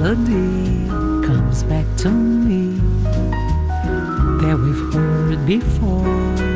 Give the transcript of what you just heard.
melody comes back to me that we've heard before.